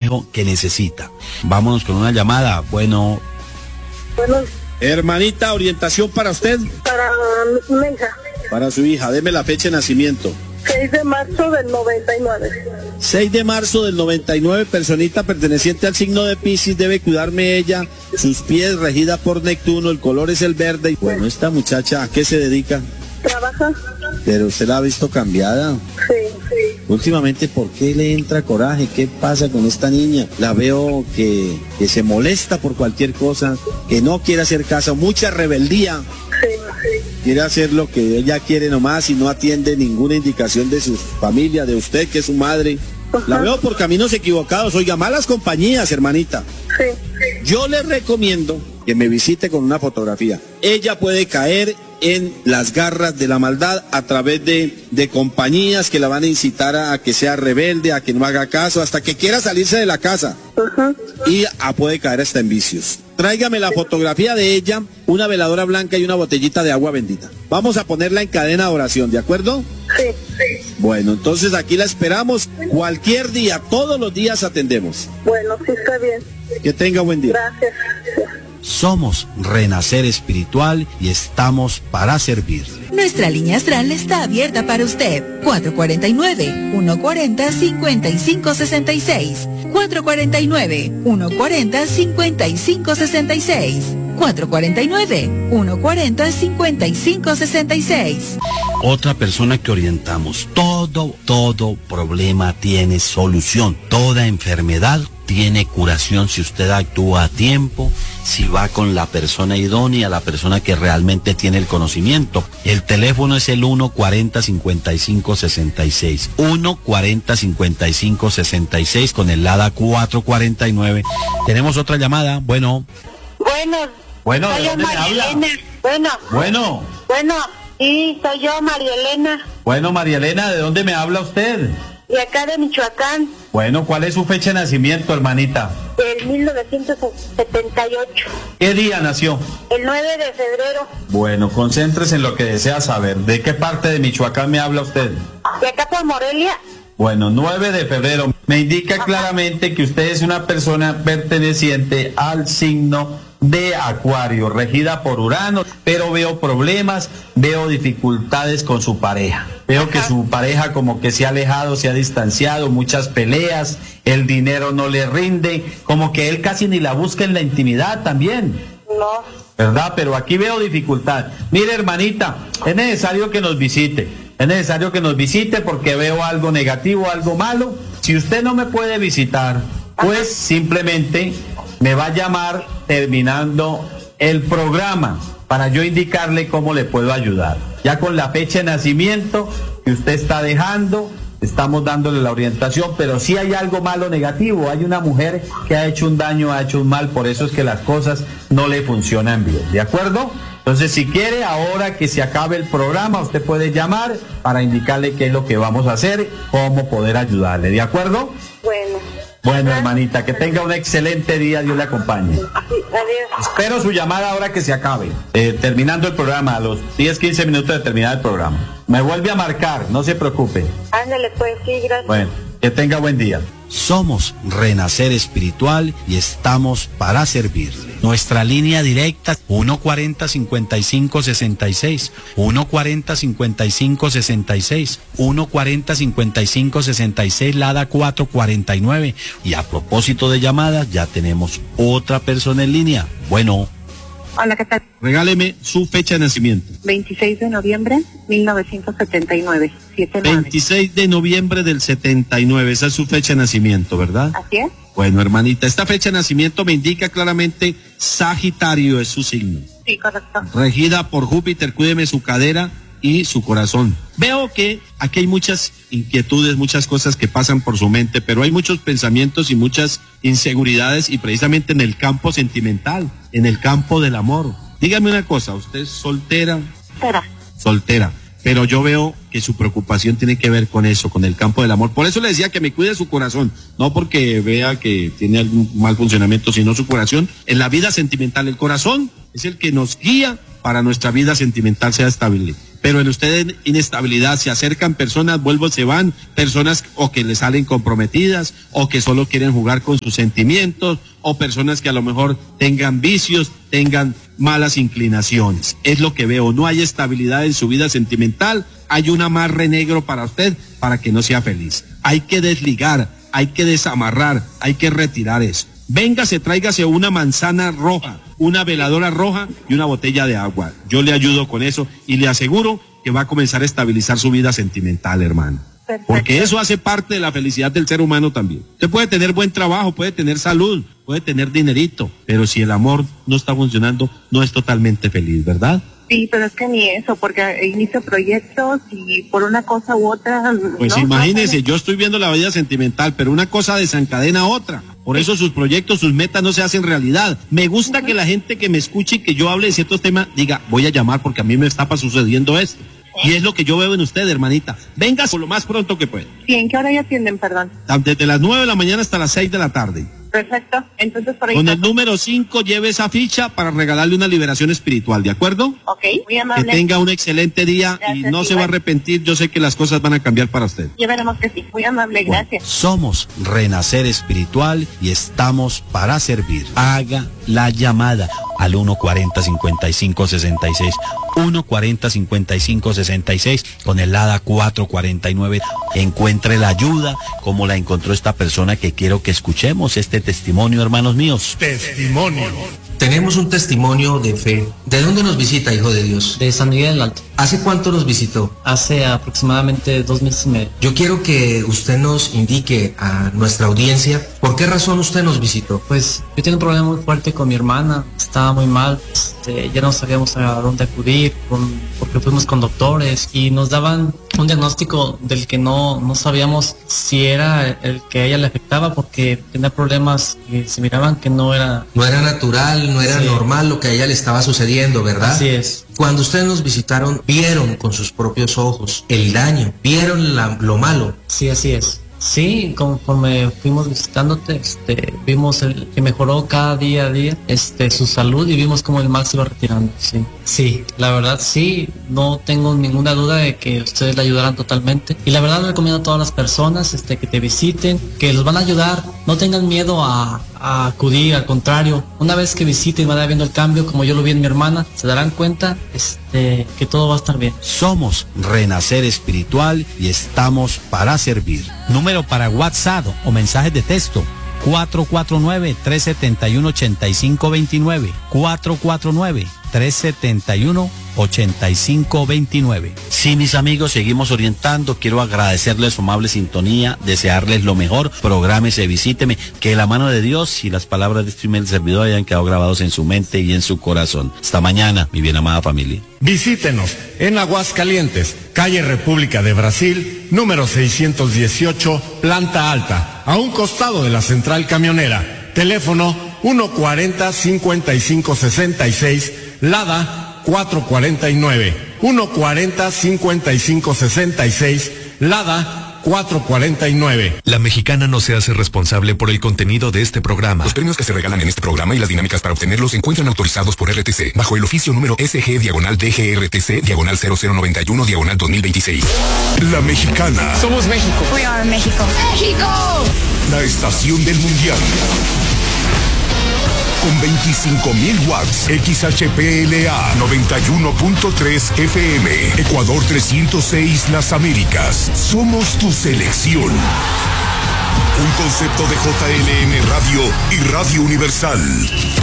consejo que necesita. Vámonos con una llamada. Bueno. Hermanita, orientación para usted. Para mi hija. Para su hija, deme la fecha de nacimiento. 6 de marzo del 99. 6 de marzo del 99, personita perteneciente al signo de Piscis, debe cuidarme ella, sus pies, regida por Neptuno, el color es el verde. Bueno, esta muchacha, ¿a qué se dedica? ¿Trabaja? Pero usted la ha visto cambiada. Sí. Últimamente, ¿por qué le entra coraje? ¿Qué pasa con esta niña? La veo que se molesta por cualquier cosa, que no quiere hacer caso, mucha rebeldía. Sí. Quiere hacer lo que ella quiere nomás y no atiende ninguna indicación de su familia, de usted que es su madre. Ajá. La veo por caminos equivocados. Oiga, malas compañías, hermanita. Sí. Yo le recomiendo que me visite con una fotografía. Ella puede caer en las garras de la maldad a través de compañías que la van a incitar a que sea rebelde, a que no haga caso, hasta que quiera salirse de la casa. Ajá. Y puede caer hasta en vicios. Tráigame la fotografía de ella, una veladora blanca y una botellita de agua bendita. Vamos a ponerla en cadena de oración, ¿de acuerdo? Sí. Bueno, entonces aquí la esperamos cualquier día, todos los días atendemos. Bueno, sí está bien. Que tenga buen día. Gracias. Somos Renacer Espiritual y estamos para servirle. Nuestra línea astral está abierta para usted. 449-140-5566. 449-140-5566. 449-140-5566. Otra persona que orientamos. Todo problema tiene solución. Toda enfermedad tiene curación si usted actúa a tiempo, si va con la persona idónea, la persona que realmente tiene el conocimiento. El teléfono es el 140-5566. 140-5566 con el LADA 449. Tenemos otra llamada. Bueno, Bueno, ¿de dónde me habla? Bueno, sí, soy yo, María Elena. Bueno, María Elena, ¿de dónde me habla usted? Y acá de Michoacán, Bueno, ¿cuál es su fecha de nacimiento, hermanita? del 1978. ¿Qué día nació? El 9 de febrero. Bueno, concéntrese en lo que desea saber. ¿De qué parte de Michoacán me habla usted? De acá por Morelia. Bueno, 9 de febrero. Me indica claramente que usted es una persona perteneciente al signo de Acuario, regida por Urano, pero veo problemas, veo dificultades con su pareja. Veo que su pareja como que se ha alejado, se ha distanciado, muchas peleas, el dinero no le rinde, como que él casi ni la busca en la intimidad también. No. ¿Verdad? Pero aquí veo dificultad. Mire, hermanita, es necesario que nos visite. Es necesario que nos visite porque veo algo negativo, algo malo. Si usted no me puede visitar, pues simplemente me va a llamar terminando el programa para yo indicarle cómo le puedo ayudar. Ya con la fecha de nacimiento que usted está dejando, estamos dándole la orientación, pero si hay algo malo negativo, hay una mujer que ha hecho un daño, ha hecho un mal, por eso es que las cosas no le funcionan bien, ¿de acuerdo? Entonces, si quiere, ahora que se acabe el programa, usted puede llamar para indicarle qué es lo que vamos a hacer, cómo poder ayudarle, ¿de acuerdo? Bueno, hermanita, que tenga un excelente día, Dios le acompañe. Sí, adiós. Espero su llamada ahora que se acabe, terminando el programa, a los 10-15 minutos de terminar el programa. Me vuelve a marcar, no se preocupe. Ándale pues, sí, gracias. Bueno, que tenga buen día. Somos Renacer Espiritual y estamos para servirle. Nuestra línea directa 140-5566, 140-5566, 140-5566, LADA 449. Y a propósito de llamadas, ya tenemos otra persona en línea. Bueno. Hola, ¿qué tal? Regáleme su fecha de nacimiento. 26 de noviembre 1979, 7/9. 26 de noviembre del 79, esa es su fecha de nacimiento, ¿verdad? Así es. Bueno, hermanita, esta fecha de nacimiento me indica claramente Sagitario es su signo. Sí, correcto. Regida por Júpiter, cuídeme su cadera y su corazón. Veo que aquí hay muchas inquietudes, muchas cosas que pasan por su mente, pero hay muchos pensamientos y muchas inseguridades y precisamente en el campo sentimental, en el campo del amor. Dígame una cosa, ¿usted es soltera? Soltera. Pero yo veo que su preocupación tiene que ver con eso, con el campo del amor. Por eso le decía que me cuide su corazón, no porque vea que tiene algún mal funcionamiento, sino su corazón en la vida sentimental. El corazón es el que nos guía para nuestra vida sentimental sea estable. pero en usted inestabilidad, se acercan personas, se van, personas o que le salen comprometidas, o que solo quieren jugar con sus sentimientos, o personas que a lo mejor tengan vicios, tengan malas inclinaciones. Es lo que veo, no hay estabilidad en su vida sentimental, hay un amarre negro para usted para que no sea feliz. Hay que desligar, hay que desamarrar, hay que retirar eso. Véngase, tráigase una manzana roja, una veladora roja y una botella de agua. Yo le ayudo con eso y le aseguro que va a comenzar a estabilizar su vida sentimental, hermano. Perfecto. Porque eso hace parte de la felicidad del ser humano también. Usted puede tener buen trabajo, puede tener salud, puede tener dinerito, pero si el amor no está funcionando, no es totalmente feliz, ¿verdad? Sí, pero es que ni eso, porque inicio proyectos y por una cosa u otra... Pues no, imagínese, yo estoy viendo la vida sentimental, pero una cosa desencadena otra. Por eso sus proyectos, sus metas no se hacen realidad. Me gusta que la gente que me escuche y que yo hable de ciertos temas diga, voy a llamar porque a mí me está sucediendo esto. Y es lo que yo veo en usted, hermanita. Venga por lo más pronto que pueda. Sí, ¿en qué hora ya atienden, perdón? Desde las 9 de la mañana hasta las 6 de la tarde. Perfecto, entonces por ahí... Con el número 5 lleve esa ficha para regalarle una liberación espiritual, ¿de acuerdo? Ok, muy Que amable. tenga un excelente día. Gracias, y no se igual. va a arrepentir. Yo sé que las cosas van a cambiar para usted. Ya veremos que sí, muy amable, gracias. Somos Renacer Espiritual y estamos para servir. Haga la llamada al 140-5566, 140-5566 con el ADA 449. Encuentre la ayuda como la encontró esta persona, que quiero que escuchemos este testimonio, hermanos míos. Testimonio. Tenemos un testimonio de fe. ¿De dónde nos visita, hijo de Dios? De San Miguel del Alto. ¿Hace cuánto nos visitó? Hace aproximadamente 2 meses y medio. Yo quiero que usted nos indique a nuestra audiencia por qué razón usted nos visitó. Pues yo tengo un problema muy fuerte con mi hermana, estaba muy mal, ya no sabíamos a dónde acudir, porque fuimos con doctores y nos daban un diagnóstico del que no sabíamos si era el que a ella le afectaba, porque tenía problemas que se miraban que no era... No era natural, no era normal lo que a ella le estaba sucediendo, ¿verdad? Así es. Cuando ustedes nos visitaron, vieron con sus propios ojos el daño, vieron lo malo. Sí, así es. Sí, conforme fuimos visitándote, vimos que mejoró cada día a día, su salud, y vimos cómo el mal se iba retirando, sí. Sí, la verdad sí, no tengo ninguna duda de que ustedes le ayudarán totalmente. Y la verdad le recomiendo a todas las personas, que te visiten, que los van a ayudar, no tengan miedo a acudir, al contrario, una vez que visiten y van a viendo el cambio, como yo lo vi en mi hermana, se darán cuenta, que todo va a estar bien. Somos Renacer Espiritual y estamos para servir. Número para WhatsApp o mensajes de texto: 449-371-8529, 449-371-8529. Sí, mis amigos, seguimos orientando. Quiero agradecerles su amable sintonía, desearles lo mejor. Prográmese, visíteme, que la mano de Dios y las palabras de este humilde servidor hayan quedado grabados en su mente y en su corazón. Hasta mañana, mi bien amada familia. Visítenos en Aguascalientes, calle República de Brasil, número 618, planta alta, a un costado de la central camionera. Teléfono 140-5566, Lada 449, 140-5566, Lada 449. La Mexicana no se hace responsable por el contenido de este programa. Los premios que se regalan en este programa y las dinámicas para obtenerlos se encuentran autorizados por RTC bajo el oficio número SG-DGRTC/0091/2026. La Mexicana. Somos México. We are México. ¡México! La estación del mundial. Con 25.000 watts, XHPLA 91.3 FM, Ecuador 306 Las Américas. Somos tu selección. Un concepto de JLM Radio y Radio Universal.